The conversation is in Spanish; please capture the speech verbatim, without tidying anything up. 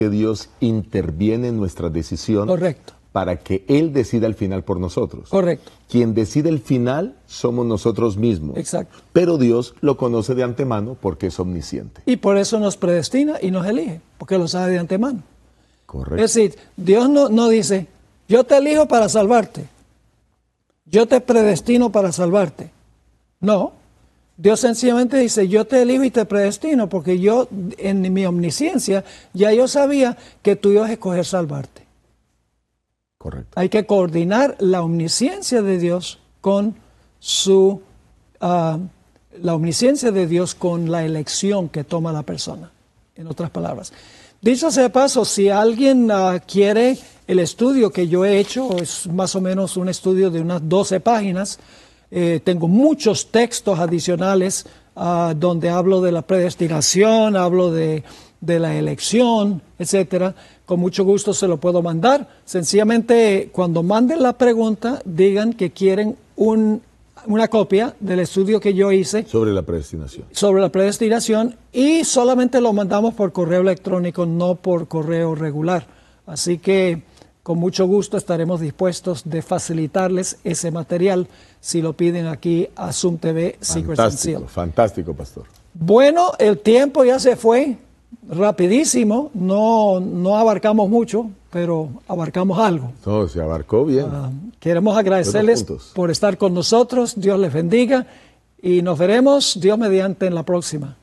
que Dios interviene en nuestra decisión. Correcto. Para que Él decida el final por nosotros. Correcto. Quien decide el final somos nosotros mismos. Exacto. Pero Dios lo conoce de antemano porque es omnisciente. Y por eso nos predestina y nos elige, porque lo sabe de antemano. Correcto. Es decir, Dios no, no dice, yo te elijo para salvarte. Yo te predestino para salvarte. No. Dios sencillamente dice, yo te elijo y te predestino, porque yo, en mi omnisciencia, ya yo sabía que tú ibas a escoger salvarte. Correcto. Hay que coordinar la omnisciencia de Dios con su, uh, la omnisciencia de Dios con la elección que toma la persona, en otras palabras. Dicho sea de paso, si alguien uh, quiere el estudio que yo he hecho, es más o menos un estudio de unas doce páginas, eh, tengo muchos textos adicionales uh, donde hablo de la predestinación, hablo de, de la elección, etcétera. Con mucho gusto se lo puedo mandar. Sencillamente, cuando manden la pregunta, digan que quieren un, una copia del estudio que yo hice sobre la predestinación. Sobre la predestinación, y solamente lo mandamos por correo electrónico, no por correo regular. Así que con mucho gusto estaremos dispuestos de facilitarles ese material si lo piden aquí a Zoom T V Secrets and Seal. Fantástico, pastor. Bueno, el tiempo ya se fue. Rapidísimo, no, no abarcamos mucho, pero abarcamos algo. No, se abarcó bien. Uh, queremos agradecerles por estar con nosotros, Dios les bendiga y nos veremos, Dios mediante, en la próxima.